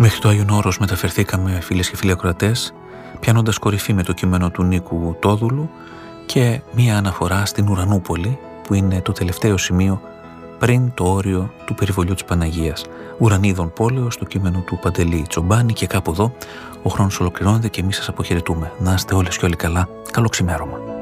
Μέχρι το Άγιον Όρος μεταφερθήκαμε, φίλες και φίλοι ακροατές, πιάνοντας κορυφή με το κείμενο του Νίκου Τόδουλου και μία αναφορά στην Ουρανούπολη, που είναι το τελευταίο σημείο πριν το όριο του περιβολιού της Παναγίας. Ουρανίδων πόλεως, το κείμενο του Παντελή Τσομπάνη, και κάπου εδώ ο χρόνος ολοκληρώνεται και εμείς σας αποχαιρετούμε. Να είστε όλες και όλοι καλά. Καλό ξημέρωμα.